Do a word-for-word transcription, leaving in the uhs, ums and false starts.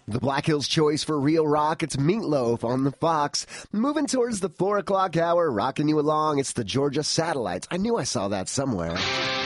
The Black Hills choice for real rock, it's Meatloaf on the Fox. Moving towards the four o'clock hour, rocking you along, it's the Georgia Satellites. I knew I saw that somewhere.